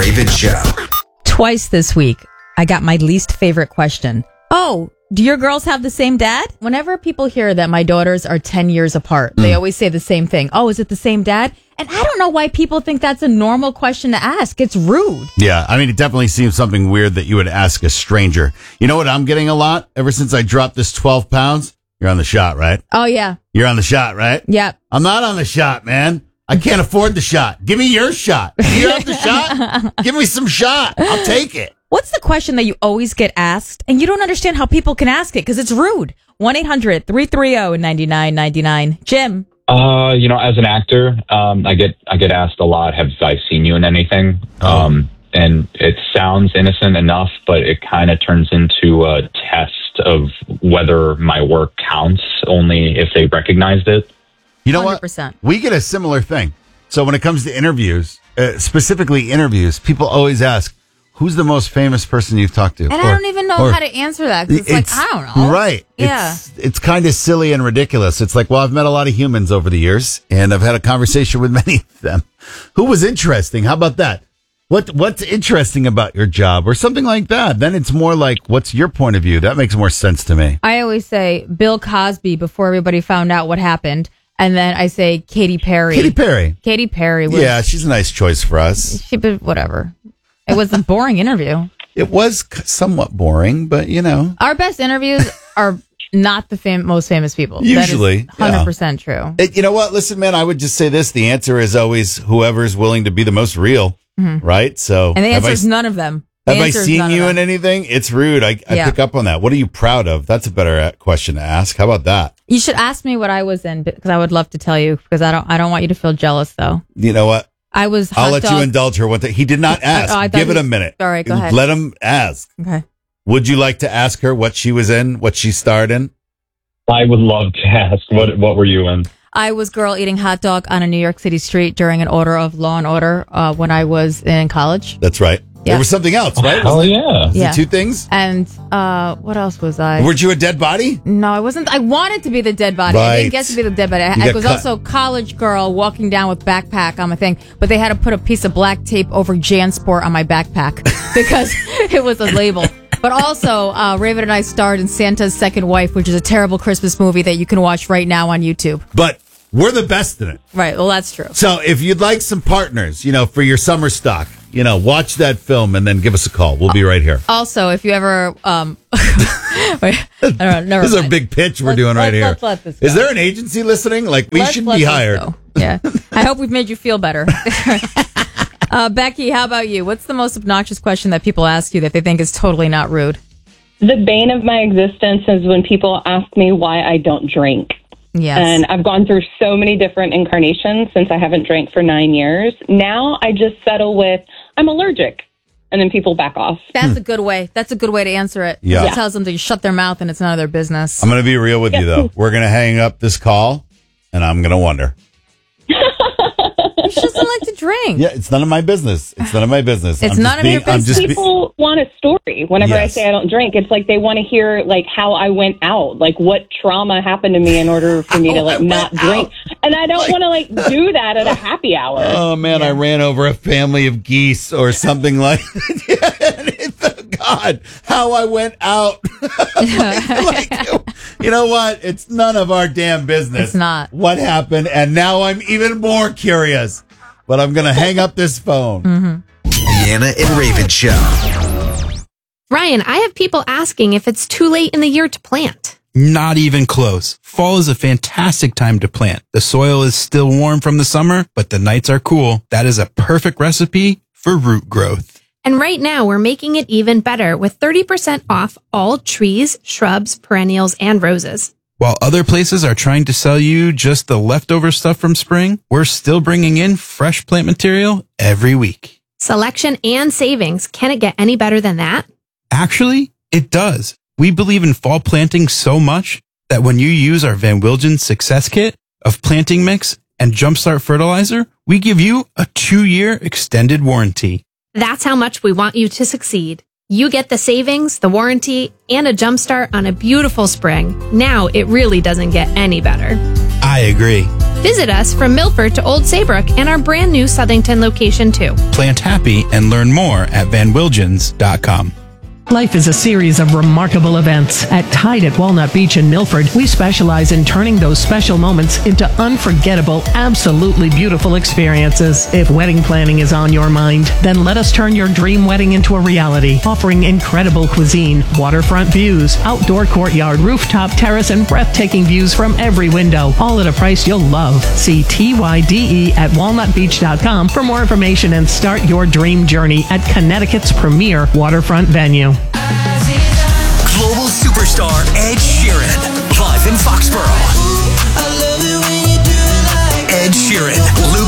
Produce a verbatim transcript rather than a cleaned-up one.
Raven Show. Twice this week, I got my least favorite question. Oh, do your girls have the same dad? Whenever people hear that my daughters are ten years apart, mm. they always say the same thing. Oh, is it the same dad? And I don't know why people think that's a normal question to ask. It's rude. Yeah, I mean, it definitely seems something weird that you would ask a stranger. You know what I'm getting a lot? Ever since I dropped this twelve pounds, you're on the shot, right? Oh, yeah. You're on the shot, right? Yep. I'm not on the shot, man. I can't afford the shot. Give me your shot. You have the shot? Give me some shot. I'll take it. What's the question that you always get asked and you don't understand how people can ask it because it's rude? one eight hundred three three zero nine nine nine nine. Jim. Uh, you know, as an actor, um, I get I get asked a lot, have I seen you in anything? Oh. Um, and it sounds innocent enough, but it kind of turns into a test of whether my work counts only if they recognized it. You know one hundred percent. What? We get a similar thing. So when it comes to interviews, uh, specifically interviews, people always ask, who's the most famous person you've talked to? And or, I don't even know or, how to answer that. 'Cause it's, it's like, I don't know. Right. Yeah. It's, it's kind of silly and ridiculous. It's like, well, I've met a lot of humans over the years, and I've had a conversation with many of them. Who was interesting? How about that? What What's interesting about your job or something like that? Then it's more like, what's your point of view? That makes more sense to me. I always say Bill Cosby before everybody found out what happened. And then I say Katy Perry. Katy Perry. Katy Perry. Was, yeah, she's a nice choice for us. She, but whatever. It was a boring interview. It was somewhat boring, but you know. Our best interviews are not the fam- most famous people. Usually. That is one hundred percent yeah. true. It, you know what? Listen, man, I would just say this. The answer is always whoever's willing to be the most real, mm-hmm. right? So, and the answer I, is none of them. The have I seen you in anything? It's rude. I, I yeah. pick up on that. What are you proud of? That's a better question to ask. How about that? You should ask me what I was in because I would love to tell you because I don't I don't want you to feel jealous, though. You know what? I was I'll let dog. you indulge her one thing. He did not ask. oh, Give it a minute. All right, go ahead. Let him ask. Okay. Would you like to ask her what she was in, what she starred in? I would love to ask. What What were you in? I was girl eating hot dog on a New York City street during an order of Law and Order uh, when I was in college. That's right. Yeah. There was something else, right? Oh, yeah. Was yeah. it two things? And uh, what else was I? Were you a dead body? No, I wasn't. I wanted to be the dead body. Right. I didn't get to be the dead body. I, I was cut. also college girl walking down with backpack on my thing, but they had to put a piece of black tape over JanSport on my backpack because it was a label. But also, uh, Raven and I starred in Santa's Second Wife, which is a terrible Christmas movie that you can watch right now on YouTube. But we're the best in it. Right. Well, that's true. So if you'd like some partners, you know, for your summer stock, you know, watch that film and then give us a call. We'll be right here. Also, if you ever, um, wait, I don't know, never this is mind. a big pitch we're let's, doing right let's, here. Let's let this go. Is there an agency listening? Like we let's, should let's be hired. Yeah. I hope we've made you feel better. uh, Becky, how about you? What's the most obnoxious question that people ask you that they think is totally not rude? The bane of my existence is when people ask me why I don't drink. Yes. And I've gone through so many different incarnations since I haven't drank for nine years. Now I just settle with, I'm allergic. And then people back off. That's hmm. a good way. That's a good way to answer it. Yeah. It tells them to shut their mouth and it's none of their business. I'm going to be real with you, though. We're going to hang up this call, and I'm going to wonder. She doesn't like to drink. Yeah, it's none of my business. It's none of my business. It's I'm none of being, your business. I'm just People be- want a story whenever yes. I say I don't drink. It's like they want to hear like how I went out, like what trauma happened to me in order for me to like not drink. And I don't like, want to like do that at a happy hour. Oh man, yeah. I ran over a family of geese or something like that. God, how I went out. like, you know what? It's none of our damn business. It's not. What happened? And now I'm even more curious. But I'm going to hang up this phone. Mm-hmm. Deanna and Raven Show. Ryan, I have people asking if it's too late in the year to plant. Not even close. Fall is a fantastic time to plant. The soil is still warm from the summer, but the nights are cool. That is a perfect recipe for root growth. And right now, we're making it even better with thirty percent off all trees, shrubs, perennials, and roses. While other places are trying to sell you just the leftover stuff from spring, we're still bringing in fresh plant material every week. Selection and savings. Can it get any better than that? Actually, it does. We believe in fall planting so much that when you use our Van Wilgen Success Kit of planting mix and Jumpstart fertilizer, we give you a two-year extended warranty. That's how much we want you to succeed. You get the savings, the warranty, and a jumpstart on a beautiful spring. Now it really doesn't get any better. I agree. Visit us from Milford to Old Saybrook and our brand new Southington location too. Plant happy and learn more at van wilgens dot com. Life is a series of remarkable events. At Tide at Walnut Beach in Milford, we specialize in turning those special moments into unforgettable, absolutely beautiful experiences. If wedding planning is on your mind, then let us turn your dream wedding into a reality, offering incredible cuisine, waterfront views, outdoor courtyard, rooftop terrace, and breathtaking views from every window, all at a price you'll love. See T Y D E at walnut beach dot com for more information and start your dream journey at Connecticut's premier waterfront venue. Global superstar Ed Sheeran, live in Foxborough. Ed Sheeran,